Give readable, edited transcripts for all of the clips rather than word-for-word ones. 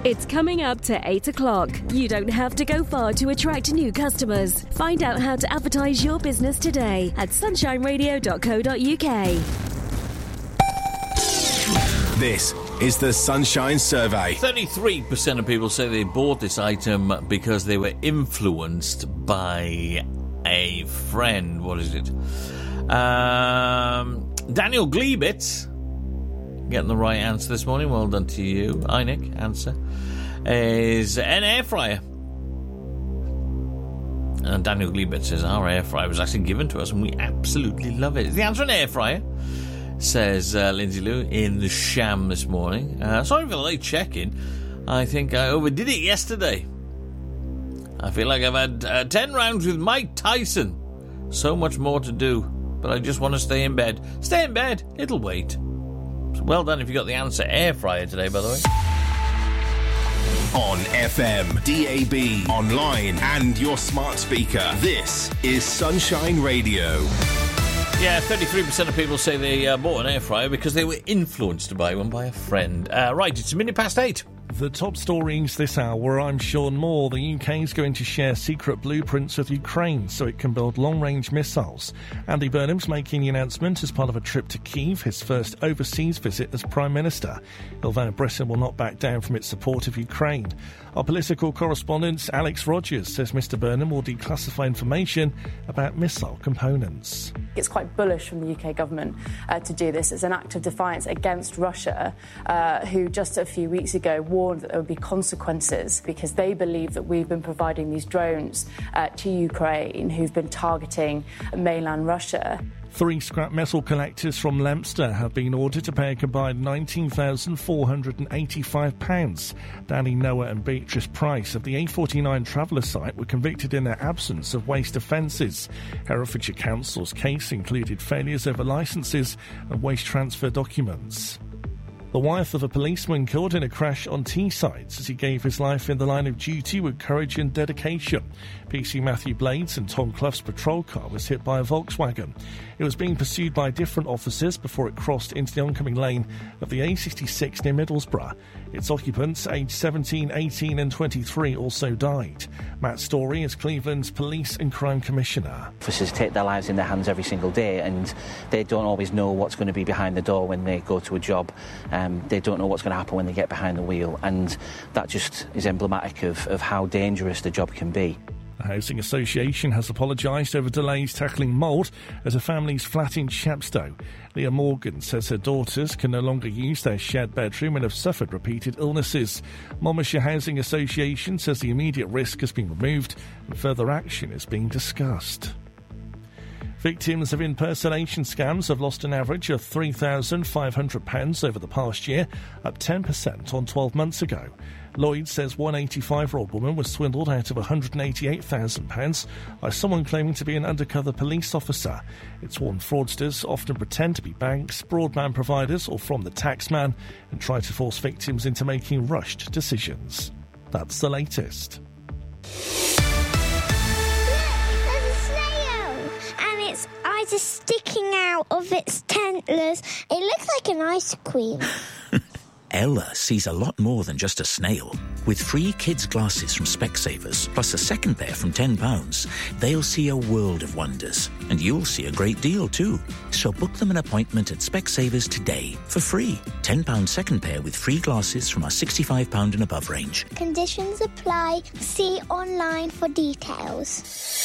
It's coming up to 8 o'clock. You don't have to go far to attract new customers. Find out how to advertise your business today at sunshineradio.co.uk. This is the Sunshine Survey. 33% of people say they bought this item because they were influenced by a friend. What is it? Daniel Gleebitz getting the right answer this morning. Well done to you. Einik, answer is an air fryer. And Daniel Gleebitz says our air fryer was actually given to us and we absolutely love it. Is the answer an air fryer? Says Lindsay Lou in the Sham this morning. Sorry for the late check-in. I think I overdid it yesterday. I feel like I've had 10 rounds with Mike Tyson. So much more to do. But I just want to stay in bed. Stay in bed. It'll wait. So well done if you got the answer. Air fryer today, by the way. On FM, DAB, online, and your smart speaker. This is Sunshine Radio. Yeah, 33% of people say they bought an air fryer because they were influenced to buy one by a friend. Right, it's 8:minutes. The top stories this hour, I'm Sean Moore. The UK is going to share secret blueprints with Ukraine so it can build long-range missiles. Andy Burnham's making the announcement as part of a trip to Kyiv, his first overseas visit as Prime Minister. Although Britain will not back down from its support of Ukraine. Our political correspondent, Alex Rogers, says Mr Burnham will declassify information about missile components. It's quite bullish from the UK government to do this. It's an act of defiance against Russia, who just a few weeks ago warned that there would be consequences because they believe that we've been providing these drones to Ukraine who've been targeting mainland Russia. 3 scrap metal collectors from Leominster have been ordered to pay a combined £19,485. Danny Noah and Beatrice Price of the A49 Traveller site were convicted in their absence of waste offences. Herefordshire Council's case included failures over licences and waste transfer documents. The wife of a policeman killed in a crash on Teesside as he gave his life in the line of duty with courage and dedication. PC Matthew Blades and Tom Clough's patrol car was hit by a Volkswagen. It was being pursued by different officers before it crossed into the oncoming lane of the A66 near Middlesbrough. Its occupants, aged 17, 18 and 23, also died. Matt Story is Cleveland's Police and Crime Commissioner. Officers take their lives in their hands every single day and they don't always know what's going to be behind the door when they go to a job. They don't know what's going to happen when they get behind the wheel, and that just is emblematic of how dangerous the job can be. The Housing Association has apologised over delays tackling mould at a family's flat in Chepstow. Leah Morgan says her daughters can no longer use their shared bedroom and have suffered repeated illnesses. Monmouthshire Housing Association says the immediate risk has been removed and further action is being discussed. Victims of impersonation scams have lost an average of £3,500 over the past year, up 10% on 12 months ago. Lloyd says one 85-year-old woman was swindled out of £188,000 by someone claiming to be an undercover police officer. It's warned fraudsters often pretend to be banks, broadband providers or from the taxman and try to force victims into making rushed decisions. That's the latest. Eyes are sticking out of its antlers. It looks like an ice cream. Ella sees a lot more than just a snail. With free kids' glasses from Specsavers, plus a second pair from £10, they'll see a world of wonders. And you'll see a great deal too. So book them an appointment at Specsavers today for free. £10 second pair with free glasses from our £65 and above range. Conditions apply. See online for details.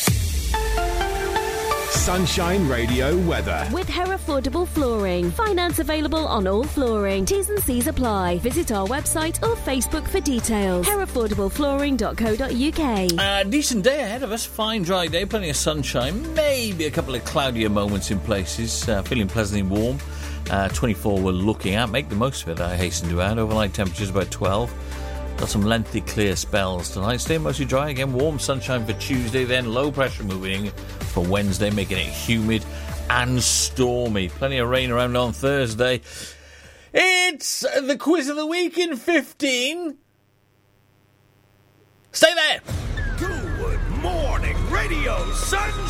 Sunshine Radio weather. With Herefordable Flooring. Finance available on all flooring. T's and C's apply. Visit our website or Facebook for details. HereFordableFlooring.co.uk. Decent day ahead of us. Fine dry day. Plenty of sunshine. Maybe a couple of cloudier moments in places. Feeling pleasantly warm. 24 we're looking at. Make the most of it, I hasten to add. Overnight temperatures about 12. Got some lengthy clear spells tonight. Stay mostly dry again. Warm sunshine for Tuesday. Then low pressure moving for Wednesday, making it humid and stormy. Plenty of rain around on Thursday. It's the quiz of the week in 15. Stay there. Good morning, Radio Sunshine.